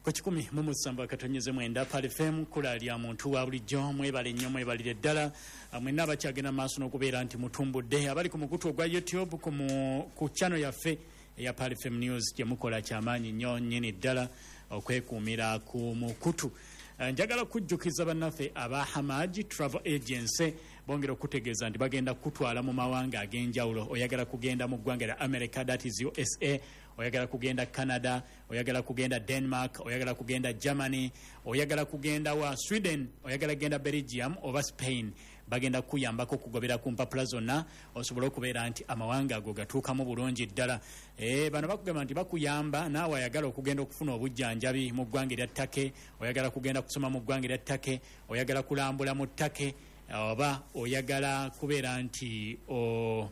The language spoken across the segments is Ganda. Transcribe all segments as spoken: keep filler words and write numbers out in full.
Kwa kikumi mu musamba katonyeze mwenda Pal F M kula lya muntu wa bulijjo mwebale nnyo mwebalire ddala mwenna abakyagenda maaso n'okubeera nti mutumbudde abali ku mukutu ogwa YouTube ku ku channel yaffe eya Pal F M News gye mukola kyamaanyi nnyo nnyini ddala okwekuumira ku mukutu. Njagala kujjukiza bannaffe aba Hamad Travel Agency bongera okutegeeza nti bagenda kutwala mu mawanga ag'enjawulo. Oyagala kugenda mu ggwanga lya America, that is U S A, oyagala kugenda Canada, oyagala kugenda Denmark, oyagala kugenda Germany, oyagala kugenda wa Sweden, oyagala kugenda Belgium oba Spain, bagenda kuyambako kugobera ku mpapula zonna osobola okubeera nti amawanga ago gatuukamu bulungi ddala. Eh, bano bakugamba nti bakuyamba naawe oyagala okugenda okufuna obujjanjabi mu ggwanga lya Ttake, oyagala kugenda kusoma mu ggwanga lya Ttake, oyagala kulambula mu Ttake, oba oyagala kubeera nti o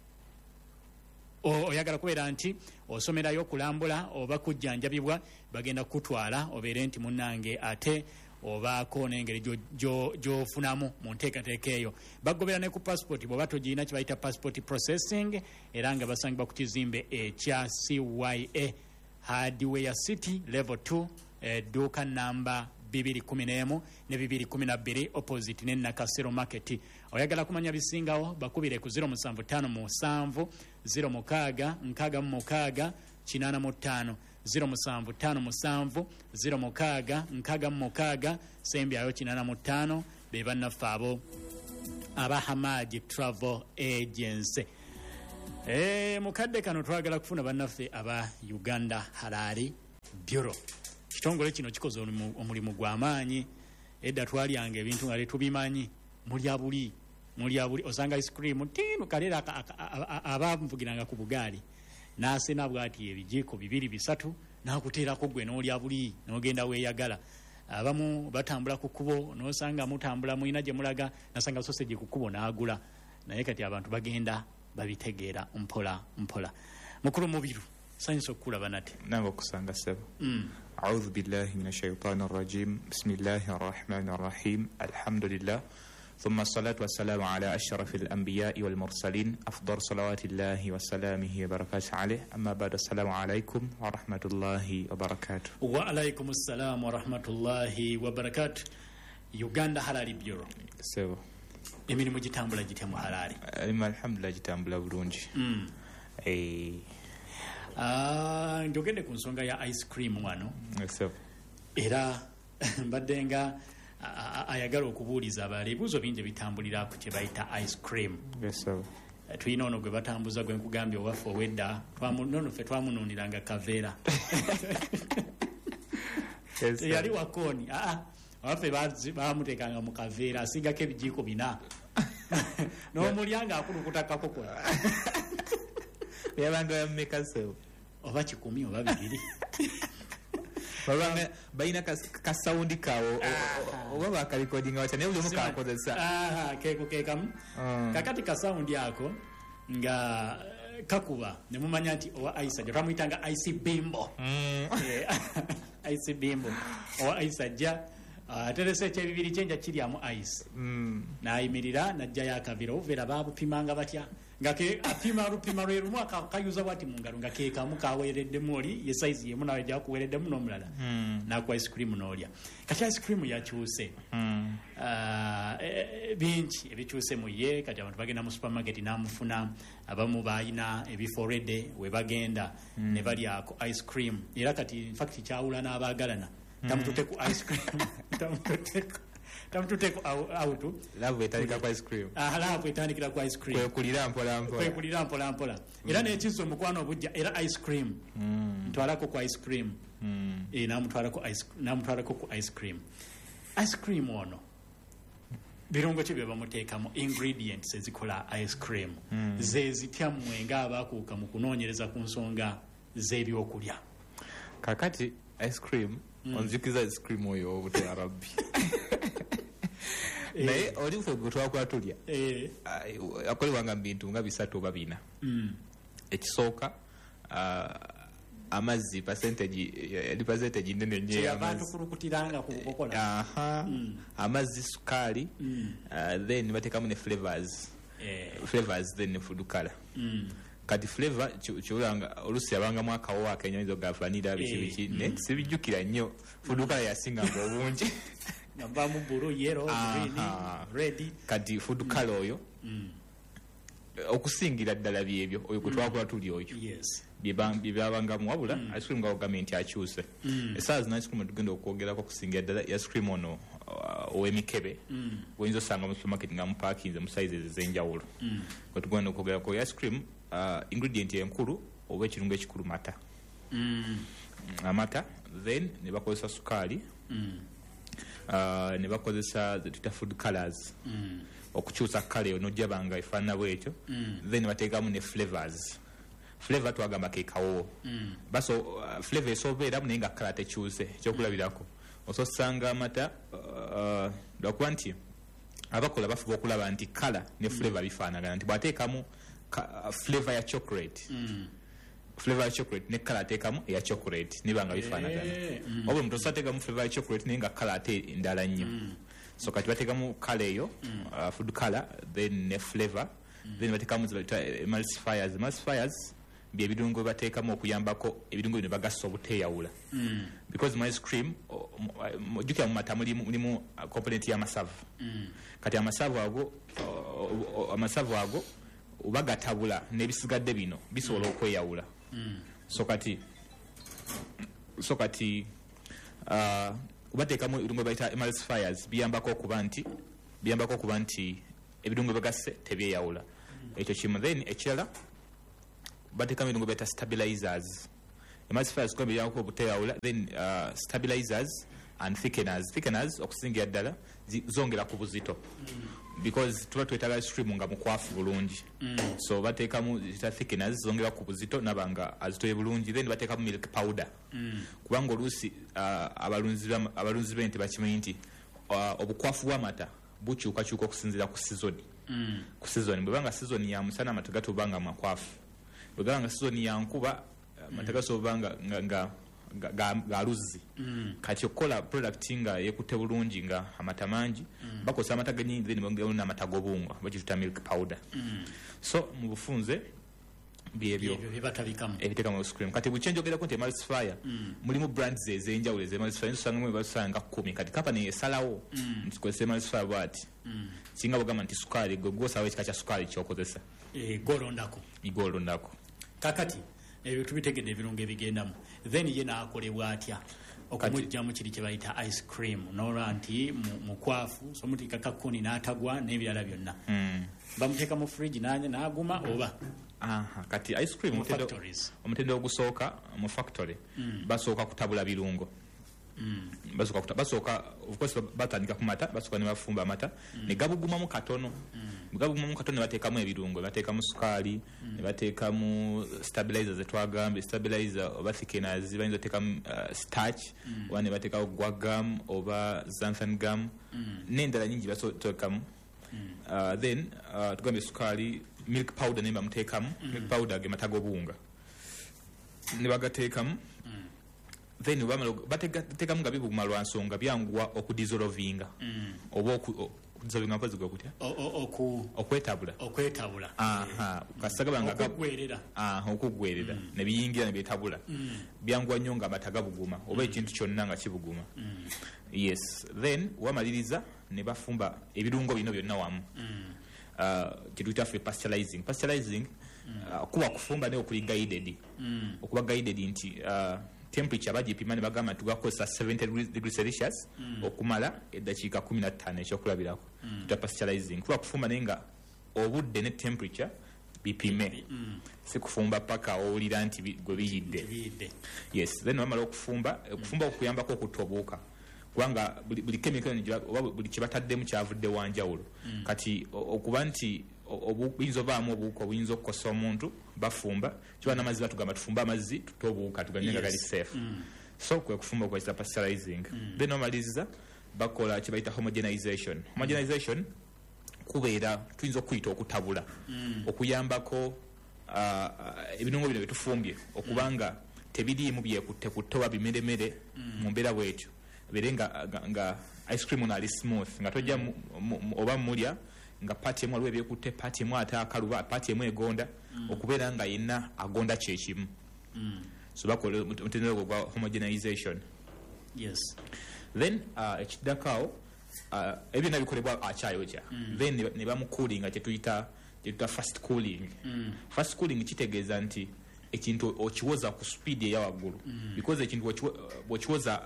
o oyagala kubeera nti osomerayo kulambula oba kujjanjabibwa, bagenda kutwala obeere nti munnange ate obaako n'engeri gy'ofunamu mu nteekateeka eyo. Bagobera ne ku passport bw'oba togiina kye bayita passport processing, era nga basangibwa ku kizimbe ekya C Y A Hardware City level two, edduuka namba bibiri kumi n'emu ne bibiri kumi na bbiri opposite ne Nakasero Market. Oyagala kumanya bisingawo bakubire ku zero musanvu ttaano musanvu zero mukaaga nkaaga mu mukaaga kinaana mu ttaano zero musanvu ttaano musanvu zero mukaaga nkaaga mu mukaaga sembyayo kinaana mu ttaano be bannaffe abo aba Hamad Travel Agency. Eh, mukadde kano twagala kufuna bannaffe aba Uganda Halali Bureau. Kitongole kino kikoze omulimu gw'amaanyi. Edda twalyanga ebintu nga tubimanyi mulya buli mulya buli osanga ice cream tino kalera abamvugiranga ku bugaali n'asena bwati ebijiko bibiri bisatu n'akuteerako gwe n'olya buli n'ogenda weeyagala. Abamu batambula ku kkubo n'osanga mutambula mulina gye mulaga nasanga sausage ku kkubo n'agula, naye kati abantu bagenda babitegeera mpola mpola. Mukulu mubiru sanyusa okulaba nate nange okusanga ssebo. mm. A'udhu billahi minash shaitani rrajim. Bismillahir rahmanir rahim. Alhamdulillah. ثم الصلاة والسلام على أشرف الأنبياء والمرسلين أفضل صلوات الله وسلامه وبركاته عليه. أما بعد السلام عليكم ورحمة الله وبركاته. وعليكم السلام ورحمة الله وبركاته. Uganda Halali Bureau. Sebo. Emirimu gitambula gitya mu Halali? Alima alhamdulillah gitambula bulungi. Mm. Eh. Ah, njogende ku nsonga ya ice cream wano. Sebo. Era mbaddenga ayagala okubuuliza abali ebibuuzo bingi bitambulira ku kye bayita ice cream. Yes, sir. Tulina ono gwe batambuza gwe nkugambye owaffe owedda nono ffe twamunuuniranga kaveera. Yes, yali wakooni aa owaffe baamuteekanga mu kaveera asingako ebijiiko bina n'omulyanga akulukuta kakokola. Yabanga yameka sebo oba kikumi oba bibiri. Babanga baina ka sound kawo oba baka recording wacha ne buli mukakozesa. Ah, keko kekamu. Kakati ka sound yako nga kakuba ne mumanya nti owa Aisa je twamuyitanga Ice Bimbo. Mm. Ice Bimbo owa Aisa ja aterese kye bibiri chenja kiri amu ice. Mm. Na ayimirira najja yakavira overa babu pimanga batya ngake apima rupima rero mwaka kayuza wati mungalo ngake kamu kaweredde moli ye size ye muna wajja kuweredde muno mulala. Mm. Na kwa ice cream n'olya kati ice cream yakyuse. Mm. Uh, e, bingi ebikyuse mu ye kati abantu bagenda mu supermarket namufuna abamu bayina ebiforede we bagenda. Mm. Ne balyako ice cream era kati in fact kyawula n'abaagalana. Mm. Tamutute ku ice cream tamutute tamutute ku auto love etandika ku ice cream. Ah, love etandikira ku ice cream kwe kulira mpola mpola kwe kulira mpola mpola. Era ne kizo mukwano obujja era ice cream. Mm. Ntwalako ku ice cream. Mm. E namutwalako ice namutwalako ku ice cream. Ice cream ono birungo ki bye bamuteekamu ingredients ezikola ice cream. Mm. Ze zitya mwenga abakuuka mu kunoonyereza ku nsonga z'ebyokulya. Kakati ice cream. Mm. Onzikiza ice cream oyo obute arabbi. Naye oli ffe gwe twakola tulya. Eh. Akolebwanga mu bintu nga bisatu oba bina. Mm. Ekisooka amazzi percentage yali percentage nene nnyo y'abantu kurukutiranga ku kukola. Aha. Mm. Amazzi sukali. Mm. Uh, then batekamu ne flavors. Eh. Flavors then ne food color. Mm. kati flavor kyulanga olusi yabanga mwaka wa Kenya izo ga vanilla biki ne sibijukira nnyo food color yasinga ngobungi namba mu bulu yellow green red kati food color oyo okusingira ddala byebyo oyo kutwakula tuli oyo yes byabanga mwabula ice cream ga government akyuse esaazi na ice cream tugenda okwogera ko kusingira ddala ice cream ono ow'emikebe oyinza osanga mu supermarket nga mupakinze mu sizes ez'enjawulo kwe tugenda okwogera ko ice cream ingredient enkulu oba ekirungo ekikulu mata amata then ne bakozesa sukaali ne bakozesa zetuyita food colors okukyusa kale eyo nojjabanga efaanana bwetyo then bateekamu ne flavors flavor twagamba ke kawo baso flavor esobeeramu naye nga kala tekyuse ekyokulabirako ososanga amata lwakuba nti abakola bafuba okulaba nti kala ne flavor bifaanagana nti bwateekamu flavor ya chocolate flavor ya chocolate ne kala ateekamu eya chocolate nibanga bifaanagana oba omuntu osateekamu flavor ya chocolate naye nga kala ate endala nnyo so kati bateekamu kala eyo food color then ne flavor then bateekamu emulsifiers emulsifiers byebirungo bateekamu okuyambako ebirungo bino bagasa obuteeyawula because mu ice cream ojjukira mu mata mulimu component y'amasavu kati amasavu ago amasavu ago obagatabula n'ebisigadde bino bisobola okweyawula so kati so kati bateekamu ebirungo bayita emulsifiers biyambako okuba nti biyambako okuba nti ebirungo bagase tebyeyawula ekyo kimu then ekirala bateekamu ebirungo bayita stabilizers emulsifiers kwa biyambako obuteeyawula then uh, stabilizers and thickeners thickeners okusingira ddala zongera ku buzito because tuba twetaaga ice cream nga mukwafu bulungi so bateekamu zita thickeners zongera ku buzito nabanga azitoye bulungi then bateekamu milk powder kubanga oluusi abalunzi abalunzi b'ente bakimanyi nti obukwafu bw'amata bukyukakyuka okusinziira ku season ku season bwebanga season ya musana amata gatubanga makwafu bwebanga season ya nkuba amata gasobanga nga ga luzzi kati okola product nga yekutte bulungi nga amata mangi bakosa amata ganyingi then bongera amata gobunga bakituta milk powder so mu bufunze byebyo bibatabikamu ebiteka mu ice cream kati buchenjogera ko nti emulsifier mulimu brands ezenjawulo ze emulsifier nsanga mu basanga kumi kati company esalawo ntikozesa emulsifier bwati singa bogamba nti sukali gogosa wekika kya sukali kyokozesa e golondako igolondako kakati ebyo tubitegedde ebirungo ebigendamu then ye naakolebwa atya okumujjamu kiri kye bayita ice cream n'olwa nti mukwafu so mutika kakuni n'atagwa n'ebirala byonna bamuteeka mu fridge nanye n'aguma oba aha kati ice cream omutendo ogusooka mu factory basooka kutabula birungo basooka kutabula basooka of course batandika ku mata basooka ne bafumba amata ne gabugumamu katono gabugumamu katono ne bateekamu ebirungo bateekamu sukaali ne bateekamu stabilizers etwagambe stabilizer oba thickeners bayinza oteekamu starch oba ne bateekamu guar gum oba xanthan gum n'endala nyingi bateekamu then tugambe sukaali milk powder ne bamuteekamu milk powder ge mata g'obuwunga ne bagateekamu then bateekamu nga bibuguma lwa nsonga byanguwa okudissolvinga oba okudissolvinga mpazi gokutya okwetabula okwetabula kasagabanga okugwerera okugwerera ne biyingira ne byetabula byanguwa nnyo nga amata gabuguma oba ekintu kyonna nga kibuguma yes then wamaliriza ne bafumba ebirungo bino byonna wamu kituyita ffe pasteurizing pasteurizing kuba kufumba naye okuli guided okuba guided nti temperature bagipima ne bagamba tugakozesa seventy degrees celsius okumala eddakiika kumi na ttaano ekyokulabirako tuta pasteurizing kuba kufumba naye nga obudde ne temperature bipime si kufumba paka owulira nti gwe biyidde yes then wamala okufumba okufumba okuyambako okutobuuka kubanga buli chemical oba buli kibataddemu kyavudde wanjawulo kati okuba nti obuyinza obaamu obuwuka obuyinza okukosa omuntu bafumba kiba n'amazzi batugamba tufumbe amazzi tute obuwuka tuganye nga gali safe so kwe kufumba okukozesa pasteurizing then omaliriza bakola kibayita homogenization homogenization kubeera tuyinza okuyita okutabula okuyambako ebirungo bino byetufumbye okubanga tebiriimu byekutte oba bimeremere mu mbeera bwetyo bere nga nga ice cream nali smooth nga tojja oba mulya nga party emu waliwo ebyekutte party emu ate akaluba party emu egonda mm. okubeera nga yenna agonda kyekimu mm. so bakola mutendera gwa homogenization yes then uh, ekiddakaawo uh, ebyonna bikolebwa akyayokya mm. then ne bamucoolinga kyetuyita kyetuyita fast cooling mm. fast cooling kitegeeza nti ekintu okiwoza ku speed eya waggulu mm. because ekintu bwokiwoza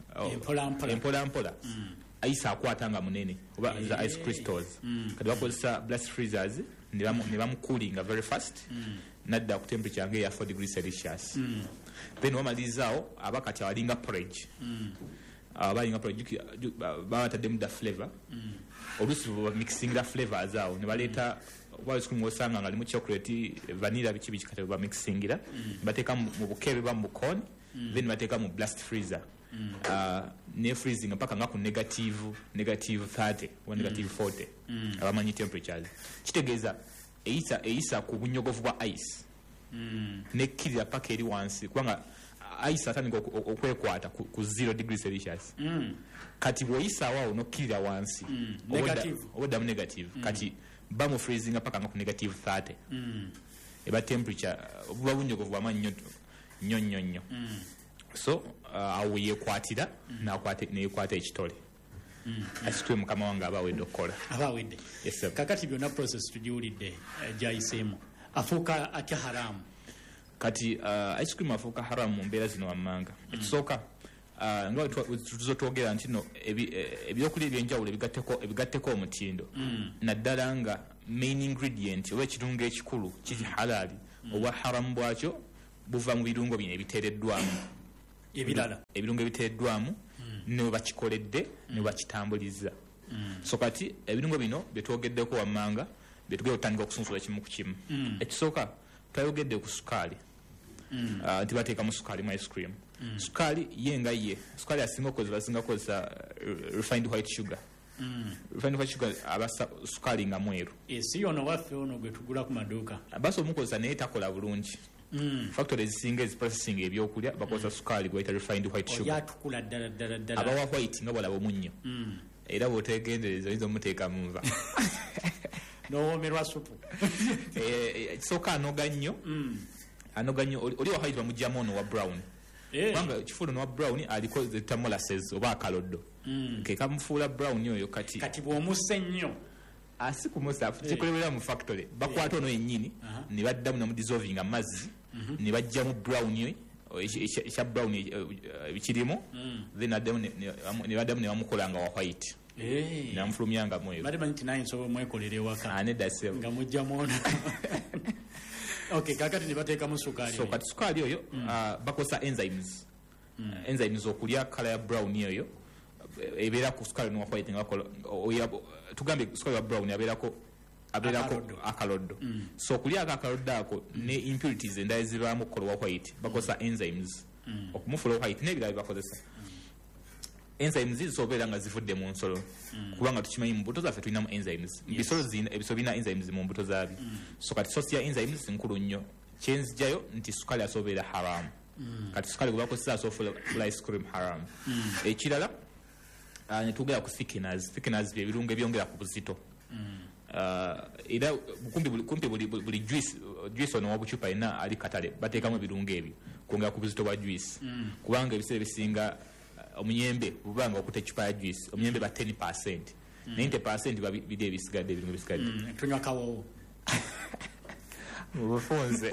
uh, empola mpola mm. ayisa akwata nga munene oba hey. za ice crystals mm. kati bakozesa blast freezers ne bamucoolinga very fast mm. nadda ku temperature nga eya four degrees celsius mm. then wamalizaawo aba kati awalinga porridge mm. abalinga porridge babatadde da flavor mm. oluusi bamixingira flavors awo ne baleeta oba ice cream osanga nga limu chocolate vanilla biki biki kati bamixingira mm. bateeka mu bukebe ba mu cone mm. then bateeka mu blast freezer mm. uh, ne freezing mpaka nga ku negative negative thirty or negative forty mm. abamanyi temperatures kitegeeza eisa eisa ku bunyogovu bwa ice mm. ne kirira paka eri wansi kubanga ice atandika okwekwata ku zero degrees celsius mm. kati bwoyisa wao no kirira wansi mm. negative oba negative mm. kati bamu freezing mpaka nga ku negative thirty mm. eba temperature buba bunyogovu bwamanyi nnyo nnyo nnyo mm. so uh, awo yekwatira mm. nakwate nekwata ekitole mm. ice cream kama wange abawedde okukola abawedde yes sir. kakati byonna process tugiwulidde uh, jayiseemu afuuka atya haramu kati uh, ice cream afuuka haramu mu mbeera zino wammanga mm. ekisooka uh, nga tuzotwogera nti no ebyokulya ebyenjawulo ebigatteko ebigatteko omutindo mm. naddala nga main ingredient oba ekirungo ekikulu kiri halali mm. oba haramu bwakyo buva mu birungo bino ebiteereddwamu ebirala ebirungo ebiteereddwamu mm. ne bakikoledde mm. ne bakitambuliza mm. so kati ebirungo bino byetwogeddeko wammanga byetugenda okutandika okusunsula kimu ku kimu mm. ekisooka twayogedde ku sukaali mm. uh, nti bateeka mu sukaali mu ice cream mm. sukaali ye nga ye sukaali asinga okozesa basinga kozesa uh, refined white sugar mm. refined white sugar abasa sukaali nga mweru esi yono waffe ono gwe tugula ku maduuka basi omukozesa naye takola bulungi mm. factory ezisinga eziprocessing ebyokulya bakozesa mm. sukaali gwayita refined white sugar yatukula ddala ddala ddala abawa white nga bwalaba omunnyo mm. era bw'otegendereza oyinza omuteeka mu nva n'owomerwa supu ekisooka anoga nnyo anoga nnyo oli wa white bamugyamu ono wa brown kubanga kifuulo n'owa brown aliko zeta molasses oba akaloddo ke kamufuula brown oyo kati kati bw'omusse ennyo asi kumusa kikolebera mu factory bakwata ono yennyini ne baddamu namudissolvinga amazzi ne bajjamu brown oyo ekya brown bikirimu then addamu ne baddamu ne bamukolanga wa white Hey. namufulumyanga mweru bali manyi naye nsobola mwekolera ewaka anedda sebo nga mujja mwona okay kakati ne bateekamu sukaali so kati sukaali oyo mm. uh, bakozesa enzymes mm. uh, enzymes okulya kala ya brown oyo ebeera ku sukaali n'owa white nga bakola tugambe sukaali wa brown abeerako abeerako akaloddo mm. so okulya ako akaloddo ako mm. ne impurities endala ezibaamu okukola wa white bakozesa mm. enzymes mm. okumufula wa white n'ebirala bibakozesa mm. enzymes zisobeera nga zivudde mu nsolo mm. kubanga tukimanyi mu mbuto zaffe tulinamu enzymes yes. bisolo zina ebisolo birina enzymes mu mbuto zaabyo mm. so kati sosi ya enzymes nkulu nnyo kyenzijjayo nti sukaali asobeera haramu mm. kati sukaali gwe bakozesa asofulla ice cream haramu mm. ekirala uh, netugera ku thickeners thickeners bye birungo ebyongera ku buzito mm. uh, era kumpi kumpi buli, buli juice juice ono wabucupa ina ali katale bateekamu ebirungo ebyo kwongera ku buzito bwa juice mm. kubanga ebiseera bisinga omuyembe bubanga okuta ecupa ya juice omuyembe ba ten percent mm. ninety percent babide ebisigadde ebirungo bisigadde mm. tunywa kawowo mubufunze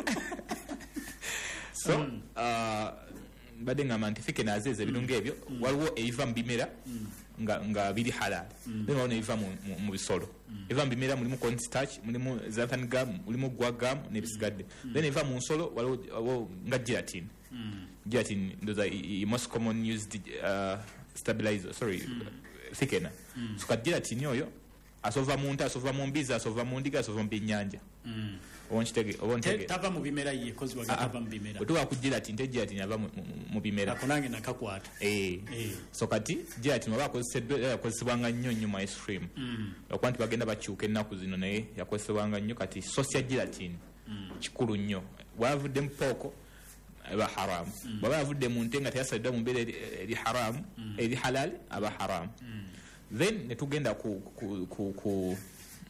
so mm. uh, badde ngamba nti thickeners ezo ebirungo ebyo mm. waliwo ebiva mu bimera mm. nga, nga biri halal mm. then waliwo nebiva mu, mu, mu bisolo mm. ebiva mu bimera mulimu cornstarch mulimu xanthan gum mulimu guar gum nebisigadde mm. then ebiva mu nsolo waliwo nga gelatin mm. gelatin ndoza the most common used uh, stabilizer sorry mm. thickener mm. so kati gelatin oyo asova mu nte asova mu mbizi asova mu ndiga asova mu byennyanja mm. owonkitege owontege tava mu bimera ye kozi wali tava mu bimera otuwa ku gelatin te gelatin ava mu bimera akonange nakakwata eh hey. so kati gelatin waba akozeseddwa yakozesebwanga nnyo nnyo mu ice cream mm. okuba nti bagenda bakyuka ennaku zino naye yakozesebwanga nnyo kati sosi ya gelatin mm. kikulu nnyo bwavudde mu pooko aba haramu mm. bwaba yavudde mu nte nga teyasaliddwa mu mbeera eri haramu mm. eri halal aba haramu mm. then netugenda ku, ku, ku, ku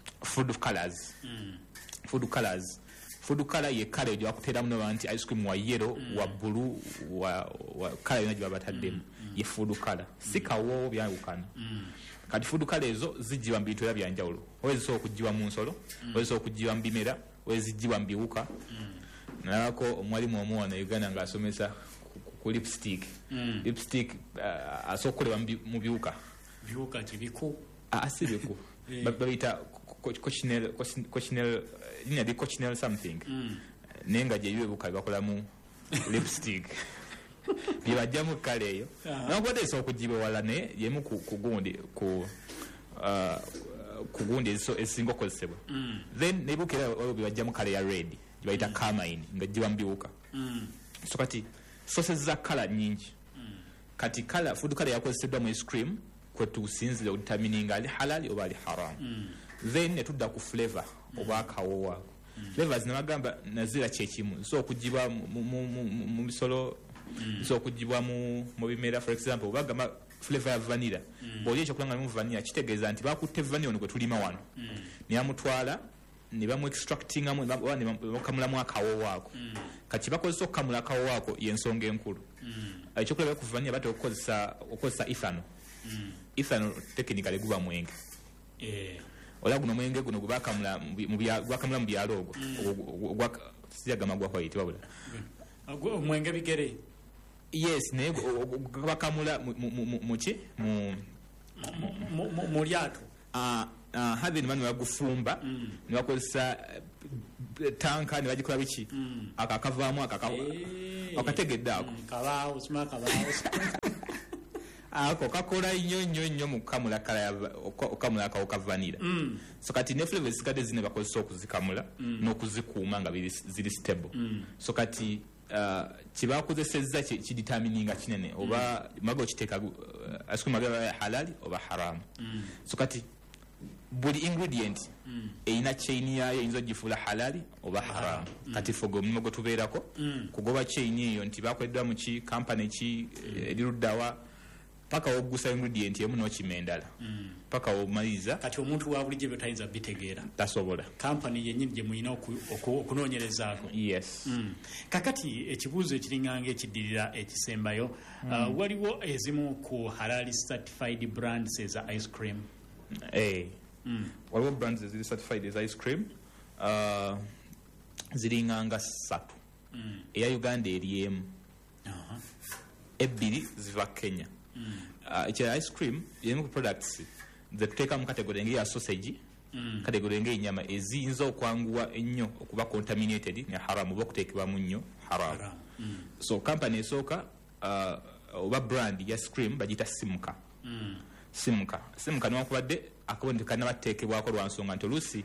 food colors mm. food colors food color ye color gye bakuteramu no banti ice cream wa yellow mm. wa blue wa, wa color yona gye babataddemu mm. ye food color sikawo byawukana mm. kati food color ezo zijibwa mu bintu era byanjawulo owezisobola okugibwa mu nsolo mm. owezisobola okugibwa mu bimera owezigibwa mu biwuka mm. nalako omwalimu omuwana Uganda ng'asomesa ku lipstick mm. lipstick uh, asooka okukolebwa mu biwuka biwuka kibiku asibiku babita cochinelle cochinelle ina di cochinelle something mm. nenga je bibuka bakolamu lipstick bibajjamu kale eyo nakwate eso okujibe wala ne yemu kugundi ku uh, kugundi so esingo kozesebwa mm. then nebukira bibajjamu kale ya red jibaita mm. carmine nga jiba mbiuka mm. so kati sauces za kala nyingi mm. kati kala food kala yakozesebwa mu ice cream kwetusinzire determining ali halali oba ali haram mm. then netudda ku flavor mm. oba akawo wako mm. flavors nabagamba nazira kyekimu so okujibwa mu bisolo mm. so okujibwa mu mu bimera for example bagamba flavor ya vanilla mm. boli ekyo kulanga mu vanilla kitegeeza nti bakutte vanilla ono gwe tulima wano mm. niyamutwala ne bamu extracting amu bakamula mu akawo wako mm. kati bakozesa okamula akawo wako yensonga enkulu mm. ekyo kulaba ku vanilla bato okozesa okozesa ethanol mm. ethanol technically guba mwenge eh ola guno mwenge guno gubakamula mu byakamula mu byalogo ogwa siyagama gwa white wabula agwo mwenge bigere yes ne bakamula mu ki mu mu lyato ah ah have ni manu bagufumba ni bakozesa tanka ni bagikola biki akakavaamu akakawa akategedde ako kabaawo sima kabaawo ako kakola nnyo nnyo nnyo mu kamula kala ya okamula akawo ka vanilla mm. so kati ne flavors kade zine bakozesa okuzikamula mm. n'okuzikuuma nga ziri stable mm. so kati uh, kibakozesezza kidetermininga kinene oba mm. mago kiteka uh, asku magaba halali oba haram mm. so kati buli ingredient mm. eina chain yayo inzo gifula halali oba haram mm. kati fogo mmogo tubeerako mm. kugoba chain eyo nti bakoleddwa mu ki company ki mm. eruddawa paka ogusa ingredient yemu no chimendala mm. paka omaliza kati omuntu wa buli gye tayinza bitegeera tasobola company yennyini gye muyina okunoonyerezaako yes mm. kakati ekibuuzo ekiringanga ekiddirira ekisembayo mm. uh, waliwo ezimu ku halal certified brands eza ice cream eh mm. waliwo brands eziri certified as ice cream uh, ziringanga ssatu mm. eya Uganda eriemu uh-huh. ebbiri ziva Kenya mm. uh, it's ice cream yemu products the take mu category ngi ya sausage mm. category ngi nyama ezinzo kwangua ennyo okuba contaminated ne haramu bokutekebwa mu nnyo haram, haram. Mm. so company esoka uh, oba brand ya ice cream bagita Simca mm. Simca Simca no kubadde akaboneka nabatekebwako lwansonga nti olusi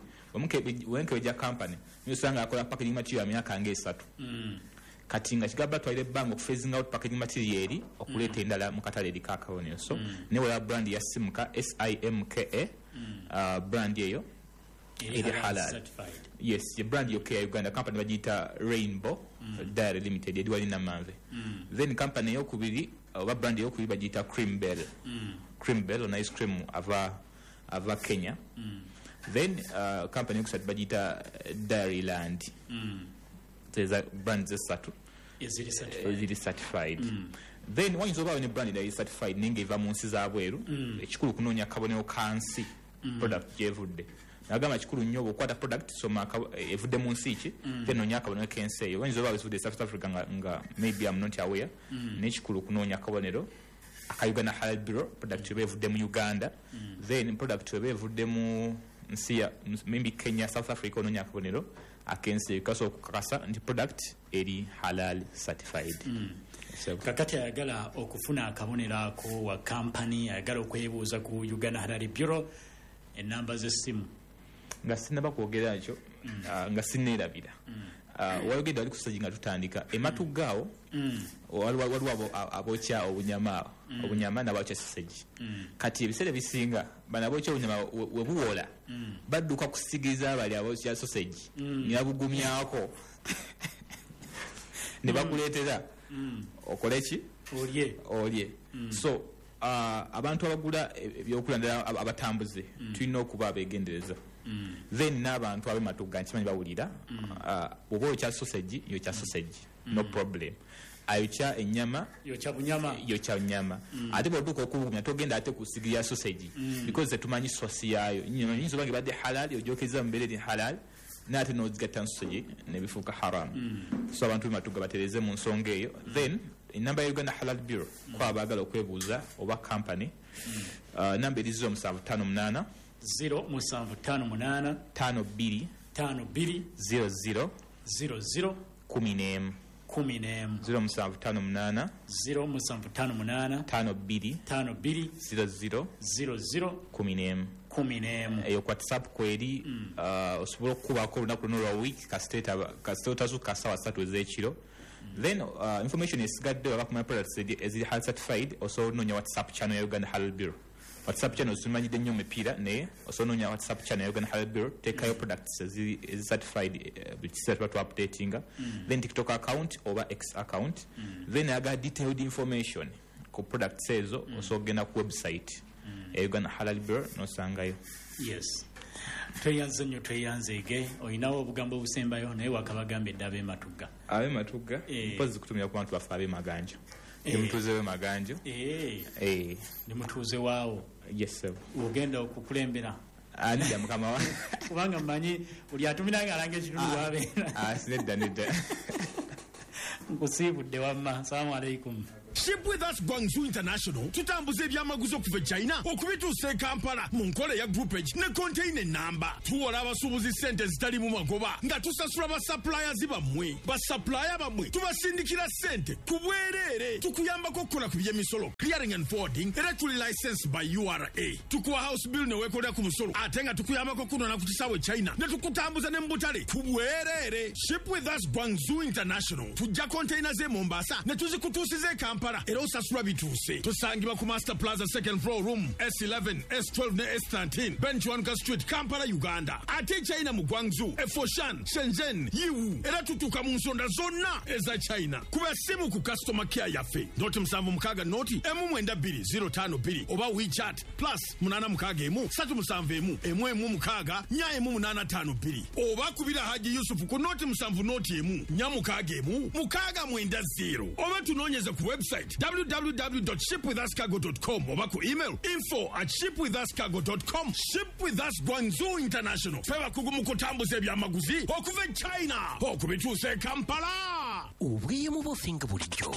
wenke weja company nyusanga akola packaging material ya myaka nge esatu mm. kati nga kigaba twalire bango ku phasing out packaging material okuleta mm. endala mu katale eri kakawonyo so mm. ne wala brand ya Simca S I M K A mm. uh, brand yeyo eri halal certified yes ye brand yo ya Uganda company bagita Rainbow mm. Dairy Limited edi wali namanve mm. then company yo kubiri oba uh, brand yo kubiri bagita Cream Bell mm. Cream Bell on ice cream ava ava Kenya mm. then uh, company yo kusat bagita Dairyland mm. there's brands esatu eziri certified eziri certified mm. then one izoba ne brand that is certified ninge iva munsi za bweru mm. ekikulu kunonya kabonero kansi mm. product jevudde nagama kikulu nnyo okwata product soma evudde munsi ki mm. then nonya kabonero kensi eyo one izoba ezudde South Africa nga, nga maybe I'm not aware mm. nekikulu kunonya kabonero akayugana halal bureau product mm. evudde mu Uganda mm. then product evudde mu nsi ya maybe Kenya South Africa ononya kabonero akense kaso kukakasa nti product eri halal certified mm. so, kakati ayagala okufuna akabonero ako wa company ayagala okwebuuza ku Uganda Halal Bureau enamba z'essimu nga sinaba kwogera ekyo mm. uh, nga sinneerabira mm. uh, wayogedde wali kusajja nga tutandika ematugaawo mm. waliwo abokya obunyama mm. obunyama nabokya sausage mm. kati ebiseera bisinga banabokya obunyama webuwola mm. badduka kusigiza abali abokya sausage mm. nibabugumyako ne bakuleetera mm. okole ki olye olye mm. so uh, abantu abagula ebyokulandira abatambuze mm. tulina okuba abeegendereza mm. then n'abantu ab'ematugga nkimanyi bawulira mm. uh, oba okya sausage yokya sausage mm. no problem ayokya ennyama yokya bunyama yokya nyama mm. ate bwotuuka okubugumya togenda ate kusigirya sausage mm. because tetumanyi sosi yaayo nyinza oba ngebadde halal ogyokeza mu mbeera halal n'ate n'ozigatta sausage nebifuuka haram mm. so abantu b'ematugga batereze mu nsonga eyo mm. then enamba ya Uganda Halal Bureau mm. kwa abaagala okwebuuza oba company mm. uh, namba eri zero musanvu ttaano munaana zero musanvu ttaano munaana ttaano bbiri ttaano bbiri zero zero zero zero kumi n'emu kumi n'emu zero musanvu ttaano munaana zero musanvu ttaano munaana ttaano bbiri ttaano bbiri zero zero zero zero kumi n'emu kumi n'emu eyo kwa whatsapp kweri mm. uh, osobola okukubaako olunaku luno lwa week kasite otazuuka ssaawa ssatu ez'ekiro mm. then uh, information esigadde oba ku my products eziri halal certified osobola onoonya whatsapp channel ya Uganda Halal Bureau whatsapp channel zimanyidde nnyo mipiira naye osobola onoonya whatsapp channel ya Uganda Halal Bureau teekayo products ezi certified buli kiseera tuba tu updatinga mm. then tiktok account oba x account mm. then aga detailed information ku products ezo mm. osobola okugenda ku website mm. ya Uganda Halal Bureau nosangayo. Yes, tweyanze nnyo tweyanzeege olinawo obugambo obusembayo naye wakabagambedde ab'ematugga ab'ematugga mpozi kutumira ku bantu baffe ab'emaganjo nemutuuze w'emaganjo nemutuuze waawo yes sir ogenda okukulembera ani ya mukama wa kubanga mmanyi buli atumiranga alanga ekitundu wabeera nedda nedda nkusiibudde wamma assalamu alaikum. Ship with us Guangzhou International tutambuza ebyamaguzi okuva China okubituusa e Kampala mu nkola ya groupage ne container number tuwola abasuubuzi ssente zitali mu magoba nga tusasula basuppliers bammwe basupplier bammwe tubasindikira ssente ku bwereere tukuyambako okukola ku by'emisolo clearing and forwarding era tuli licensed by U R A tukuwa house bill ne weekolera ku musolo ate nga tukuyambako okunona ku kisaawe China ne tukutambuza ne mu butale ku bwereere. Ship with us Guangzhou International tujja containers e Mombasa ne tuzikutuusiza e Kampala era osasula bituuse tusangibwa ku Master Plaza second floor room S eleven S twelve ne S thirteen Benchwanka Street Kampala Uganda ate China mu Guangzhou e Foshan Shenzhen Yiwu era tutuuka mu nsonda zonna eza China kuba simu ku customer care yaffe noti musanvu mukaaga noti emu mwenda bbiri zero ttaano bbiri oba WeChat plus munaana mukaaga emu ssatu musanvu emu emu emu mukaaga nya emu munaana ttaano bbiri oba kubira Haji Yusufu ku noti musanvu noti emu nya mukaaga emu mukaaga mwenda zero oba tunoonyeze ku website w w w dot ship with us cargo dot com oba ku email info at ship with us cargo dot com. Ship with us Guangzhou International feba kugu mu kutambuza ebyamaguzi okuva e China okubituusa e Kampala. Obweyamo bufinga bulijjo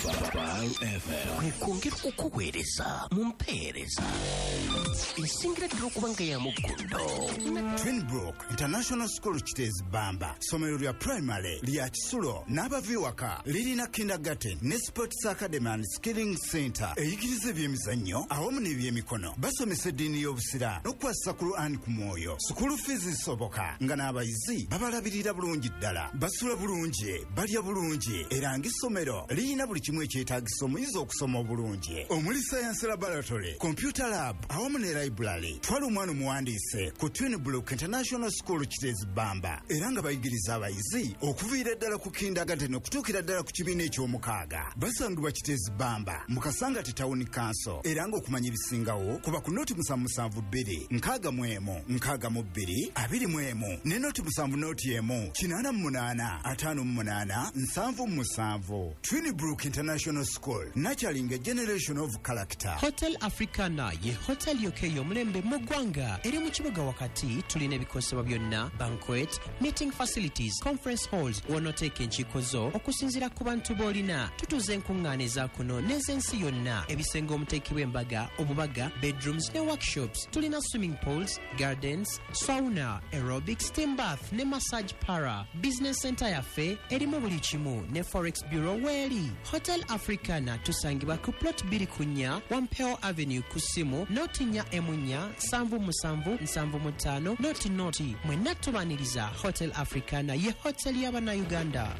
kwongera okukuweereza mu mpeereza esingira ddala okuba nga ya muggundo. Twinbrook International School Kitezi Bamba somero lya primary lya Kisulo n'abaviwaka lirina kindergarten ne sports academy and skilling center eyigiriza ebyemizannyo awamu n'ebyemikono basomesa eddiini y'obusiraamu n'okukwasa ku Qur'an ku mwoyo. School fees zisoboka nga n'abayizi babalabirira bulungi ddala basula bulungi balya bulungi era ng'essomero lirina buli kimu ekyetaagisa omuyizi okusoma obulungi omuli science laboratory computer lab awamu ne library. Twala omwana omuwandiise ku Twinbrook International School Kitezi Bamba era nga bayigiriza abayizi okuviira ddala ku kindergarten okutuukira ddala ku kibiina eky'omukaaga. Basangibwa Kitezi Bamba mu Kasangati Town Council era ng'okumanya ebisingawo kuba ku noti musanvu musanvu bbiri nkaaga mu emu nkaaga mu bbiri abiri mu emu ne noti musanvu noti emu kinaana mu munaana ataano mu munaana nsanvu mu musanvu. Twinbrook International School nurturing a generation of character. Hotel Africana ye hotel yoke y'omulembe mu ggwanga eri mu kibuga wakati tulina ebikosebwa byonna banquet meeting facilities conference halls wonoteeka enkiiko zo okusinziira ku bantu b'olina tutuze enkuŋŋaaniza kuno n'ez'ensi yonna ebisenge omuteeki w'embaga obubaga bedrooms ne workshops tulina swimming pools gardens sauna aerobic steam bath ne massage para business center yaffe erimu buli kimu ne forex bureau weeri. Hotel Africana tusangibwa ku plot bbiri ku nnya Wampeo Avenue ku simu noti nnya emu nnya nsanvu musanvu nsanvu mu ttaano noti noti mwenna tubaniriza. Hotel Africana ye hotel y'Abannayuganda.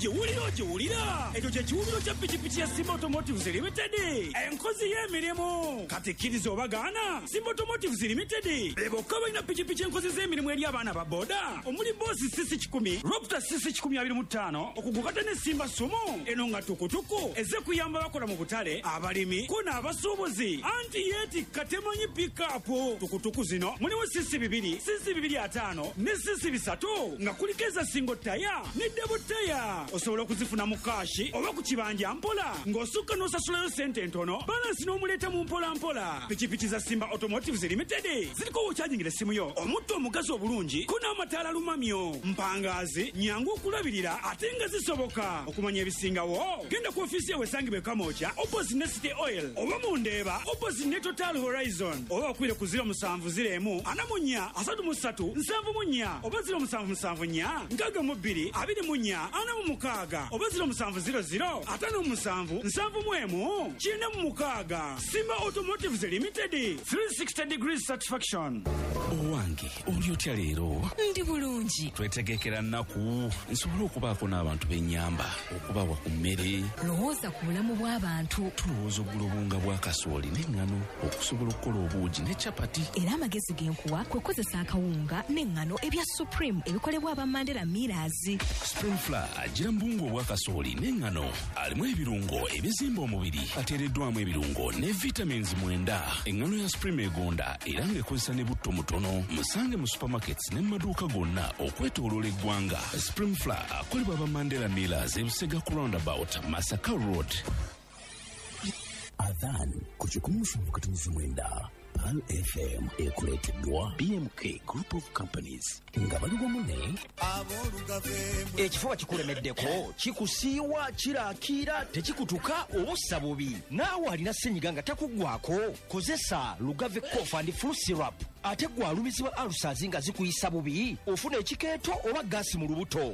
giwulira giwulira ekyo kye kiwumiro kya pikipiki ya Simba Automotives Limited enkozi y'emirimu kati kkiriza obagaana Simba Automotives Limited bebokka balina pikipiki enkozi z'emirimu eri abaana ba boda omuli boosi sisi kikumi Raptor sisi kikumi abiri mu ttaano okugukata ne Simba Sumo eno nga tukutuku eze kuyamba bakola mu butale abalimi ko n'abasuubuzi anti yeetikka temanyi pikapu tukutuku zino mulimu sisi bibiri sisi bibiri ataano ne sisi bisatu nga kuliko eza singo taya ne debo taya osobola okuzifuna mu kaashi oba ku kibanja mpola ng'osukka n'osasulayo sente ntono balansi n'omuleeta mu mpola mpola pikipiki za Simba Automotives Limited ziriko wokyajingira essimu yo omutto omugazi obulungi ko n'amataala lumamyo mpangaazi nyangu okulabirira ate nga zisoboka okumanya ebisingawo genda ku ofiisi yawe esangibwa e Kamwokya opposite ne City Oil oba mu Ndeeba opposite ne Total Horizon oba okwire ku ziro musanvu ziro emu ana mu nnya asatu mu ssatu nsanvu mu nnya oba ziro musanvu musanvu nnya nkaaga mu bbiri abiri mu nnya ana mu mukaaga oba ziro musanvu ziro ziro ataano mu musanvu nsanvu mu emu kyenda mu mukaaga Simba Automotives Limited three sixty degrees satisfaction. Owange oli otya leero? Ndi bulungi. Twetegekera nnaku nsobola okubaako n'abantu b'ennyamba okubawa ku mmere. Lowooza ku bulamu bw'abantu. Tulowooza oggula obunga bwa kasooli n'eŋŋano okusobola okukola obuugi ne capati. Era amagezi genkuwa kwe kozesa akawunga n'eŋŋano ebya Supreme ebikolebwa aba Mandela Millers. Spring Flour agira mbungu obwa kasooli n'eŋŋano alimu ebirungo ebizimba omubiri ateereddwamu ebirungo ne vitamins mwenda. Eŋŋano ya Supreme egonda era ng'ekozesa ne butto mutono musange mu supermarkets ne mu maduuka gonna okwetooloola eggwanga. Spring Flour akolebwa aba Mandela Millers e Busega ku roundabout Masaka Road. Adhan ku kikumi musanvu katumiza mwenda Pal F M ekuleeteddwa B M K Group of Companies nga bali wamu ne ekifuba kikulemeddeko kikusiiwa kiraakira tekikutuka obussa bubi naawe alina ssenyiga nga takuggwako kozesa Lugave Cough and Flu Syrup ate gwe alumizibwa alusazi nga zikuyisa bubi ofuna ekikeeto oba gaasi mu lubuto